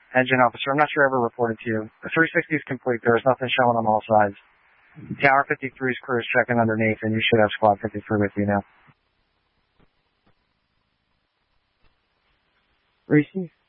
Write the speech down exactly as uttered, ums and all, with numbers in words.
Engine officer, I'm not sure I ever reported to you. The three sixty is complete. There is nothing showing on all sides. Tower fifty-three's crew is checking underneath, and you should have Squad fifty-three with you now. Receive.